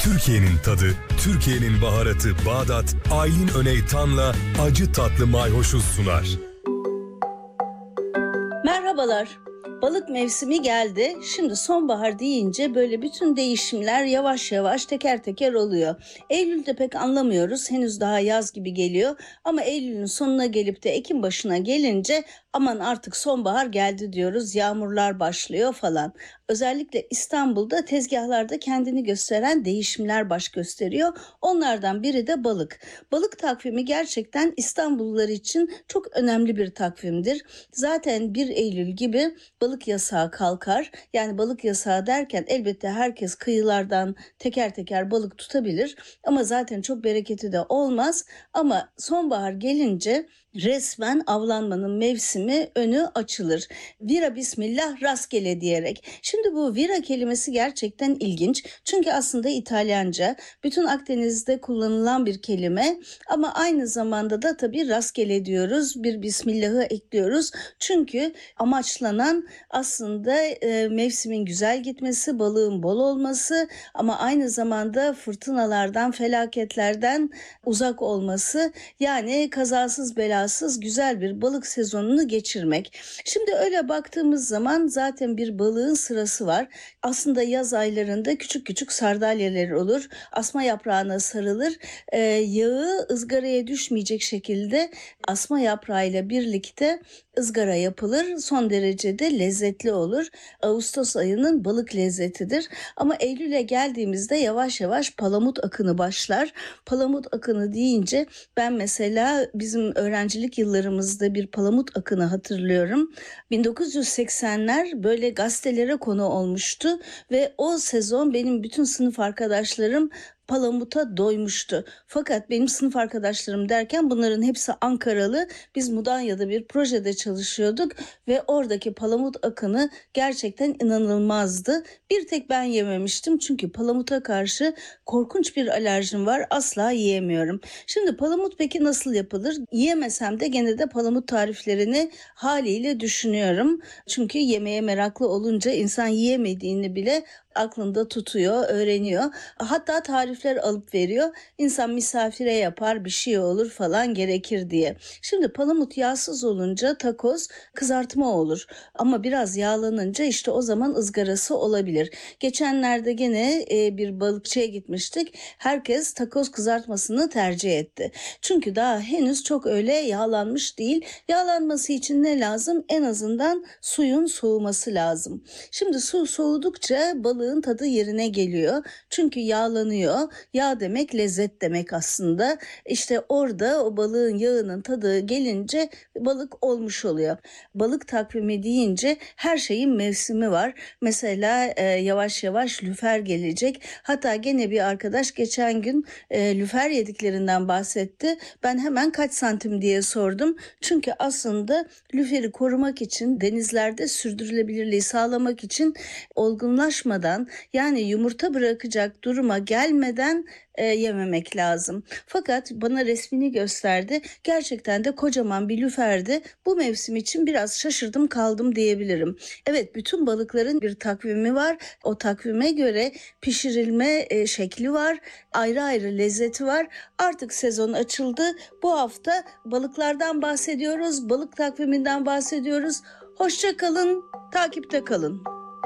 Türkiye'nin tadı, Türkiye'nin baharatı Bağdat, Aylin Öney Tan'la acı tatlı mayhoşu sunar. Merhabalar. Balık mevsimi geldi. Şimdi sonbahar deyince böyle bütün değişimler yavaş yavaş teker teker oluyor. Eylül'de pek anlamıyoruz. Henüz daha yaz gibi geliyor. Ama Eylül'ün sonuna gelip de Ekim başına gelince aman artık sonbahar geldi diyoruz. Yağmurlar başlıyor falan. Özellikle İstanbul'da tezgahlarda kendini gösteren değişimler baş gösteriyor. Onlardan biri de balık. Balık takvimi gerçekten İstanbullular için çok önemli bir takvimdir. Zaten 1 Eylül gibi balık yasağı kalkar. Yani balık yasağı derken elbette herkes kıyılardan teker teker balık tutabilir. Ama zaten çok bereketi de olmaz. Ama sonbahar gelince resmen avlanmanın mevsimi önü açılır. Vira bismillah rastgele diyerek. Şimdi bu vira kelimesi gerçekten ilginç. Çünkü aslında İtalyanca, bütün Akdeniz'de kullanılan bir kelime ama aynı zamanda da tabii rastgele diyoruz. Bir bismillahı ekliyoruz. Çünkü amaçlanan aslında mevsimin güzel gitmesi, balığın bol olması ama aynı zamanda fırtınalardan, felaketlerden uzak olması. Yani kazasız belasız güzel bir balık sezonunu geçirmek. Şimdi öyle baktığımız zaman zaten bir balığın sırası var. Aslında yaz aylarında küçük küçük sardalyalar olur. Asma yaprağına sarılır. Yağı ızgaraya düşmeyecek şekilde asma yaprağıyla birlikte ızgara yapılır. Son derece de lezzetli olur. Ağustos ayının balık lezzetidir. Ama Eylül'e geldiğimizde yavaş yavaş palamut akını başlar. Palamut akını deyince ben mesela bizim öğrencilik yıllarımızda bir palamut akını hatırlıyorum. 1980'ler böyle gazetelere konu olmuştu ve o sezon benim bütün sınıf arkadaşlarım palamuta doymuştu. Fakat benim sınıf arkadaşlarım derken bunların hepsi Ankaralı. Biz Mudanya'da bir projede çalışıyorduk ve oradaki palamut akını gerçekten inanılmazdı. Bir tek ben yememiştim çünkü palamuta karşı korkunç bir alerjim var. Asla yiyemiyorum. Şimdi palamut peki nasıl yapılır? Yiyemesem de gene de palamut tariflerini haliyle düşünüyorum. Çünkü yemeğe meraklı olunca insan yiyemediğini bile aklında tutuyor, öğreniyor. Hatta tarifler alıp veriyor. İnsan misafire yapar, bir şey olur falan gerekir diye. Şimdi palamut yağsız olunca takoz kızartma olur. Ama biraz yağlanınca işte o zaman ızgarası olabilir. Geçenlerde gene bir balıkçıya gitmiştik. Herkes takoz kızartmasını tercih etti. Çünkü daha henüz çok öyle yağlanmış değil. Yağlanması için ne lazım? En azından suyun soğuması lazım. Şimdi su soğudukça balığın tadı yerine geliyor. Çünkü yağlanıyor. Yağ demek lezzet demek aslında. İşte orada o balığın yağının tadı gelince balık olmuş oluyor. Balık takvimi deyince her şeyin mevsimi var. Mesela yavaş yavaş lüfer gelecek. Hatta gene bir arkadaş geçen gün lüfer yediklerinden bahsetti. Ben hemen kaç santim diye sordum. Çünkü aslında lüferi korumak için denizlerde sürdürülebilirliği sağlamak için olgunlaşmadan yani yumurta bırakacak duruma gelmeden yememek lazım. Fakat bana resmini gösterdi. Gerçekten de kocaman bir lüferdi. Bu mevsim için biraz şaşırdım kaldım diyebilirim. Evet, bütün balıkların bir takvimi var. O takvime göre pişirilme şekli var. Ayrı ayrı lezzeti var. Artık sezon açıldı. Bu hafta balıklardan bahsediyoruz. Balık takviminden bahsediyoruz. Hoşça kalın, takipte kalın.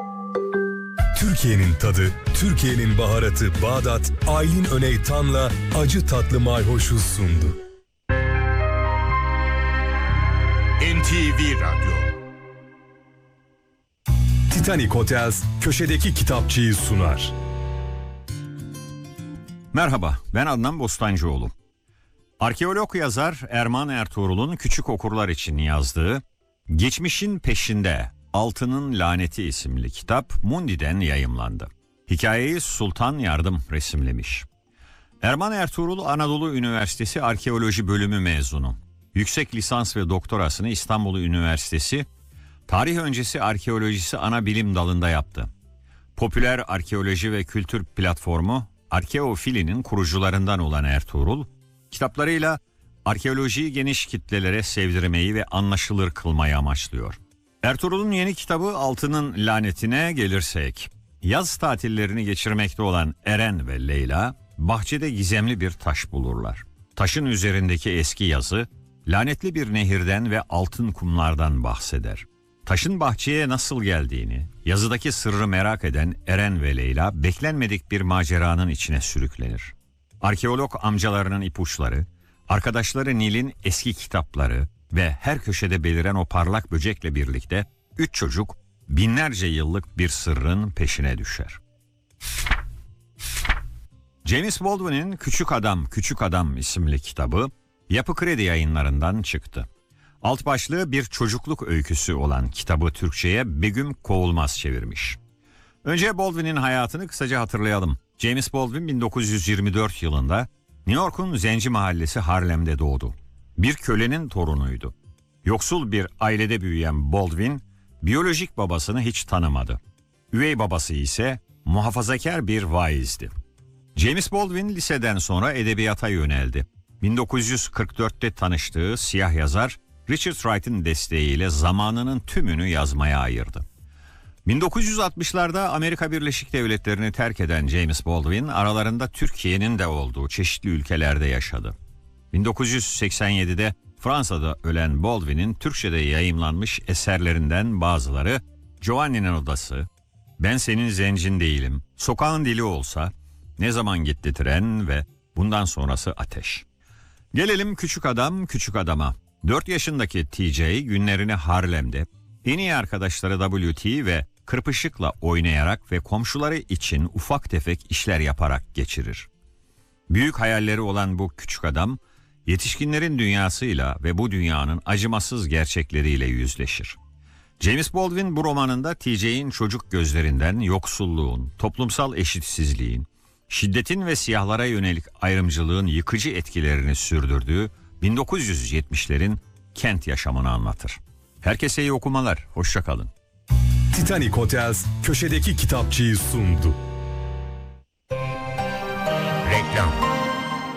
Türkiye'nin tadı, Türkiye'nin baharatı Bağdat, Aylin Öney Tan'la acı tatlı mayhoşu sundu. NTV Radyo. Titanic Hotels köşedeki kitapçıyı sunar. Merhaba, ben Adnan Bostancıoğlu. Arkeolog yazar Erman Ertuğrul'un küçük okurlar için yazdığı Geçmişin Peşinde Altının Laneti isimli kitap Mundi'den yayımlandı. Hikayeyi Sultan Yardım resimlemiş. Erman Ertuğrul Anadolu Üniversitesi Arkeoloji Bölümü mezunu. Yüksek lisans ve doktorasını İstanbul Üniversitesi Tarih Öncesi Arkeolojisi ana bilim dalında yaptı. Popüler arkeoloji ve kültür platformu Arkeofili'nin kurucularından olan Ertuğrul, kitaplarıyla arkeolojiyi geniş kitlelere sevdirmeyi ve anlaşılır kılmayı amaçlıyor. Ertuğrul'un yeni kitabı Altının Lanetine gelirsek, yaz tatillerini geçirmekte olan Eren ve Leyla bahçede gizemli bir taş bulurlar. Taşın üzerindeki eski yazı lanetli bir nehirden ve altın kumlardan bahseder. Taşın bahçeye nasıl geldiğini, yazıdaki sırrı merak eden Eren ve Leyla beklenmedik bir maceranın içine sürüklenir. Arkeolog amcalarının ipuçları, arkadaşları Nil'in eski kitapları ve her köşede beliren o parlak böcekle birlikte 3 çocuk binlerce yıllık bir sırrın peşine düşer. James Baldwin'in Küçük Adam, Küçük Adam isimli kitabı Yapı Kredi Yayınları'ndan çıktı. Alt başlığı bir çocukluk öyküsü olan kitabı Türkçe'ye Begüm Kovulmaz çevirmiş. Önce Baldwin'in hayatını kısaca hatırlayalım. James Baldwin 1924 yılında New York'un Zenci mahallesi Harlem'de doğdu. Bir kölenin torunuydu. Yoksul bir ailede büyüyen Baldwin, biyolojik babasını hiç tanımadı. Üvey babası ise muhafazakar bir vaizdi. James Baldwin liseden sonra edebiyata yöneldi. 1944'te tanıştığı siyah yazar Richard Wright'ın desteğiyle zamanının tümünü yazmaya ayırdı. 1960'larda Amerika Birleşik Devletleri'ni terk eden James Baldwin aralarında Türkiye'nin de olduğu çeşitli ülkelerde yaşadı. 1987'de Fransa'da ölen Baldwin'in Türkçe'de yayımlanmış eserlerinden bazıları Giovanni'nin Odası, Ben Senin Zencin Değilim, Sokağın Dili Olsa, Ne Zaman Gitti Tren ve bundan sonrası Ateş. Gelelim Küçük Adam, Küçük Adam'a. 4 yaşındaki TJ günlerini Harlem'de en iyi arkadaşları WT ve Kırpışık'la oynayarak ve komşuları için ufak tefek işler yaparak geçirir. Büyük hayalleri olan bu küçük adam, yetişkinlerin dünyasıyla ve bu dünyanın acımasız gerçekleriyle yüzleşir. James Baldwin bu romanında TJ'in çocuk gözlerinden yoksulluğun, toplumsal eşitsizliğin, şiddetin ve siyahlara yönelik ayrımcılığın yıkıcı etkilerini sürdürdüğü 1970'lerin kent yaşamını anlatır. Herkese iyi okumalar, hoşça kalın. Titanic Hotels köşedeki kitapçıyı sundu.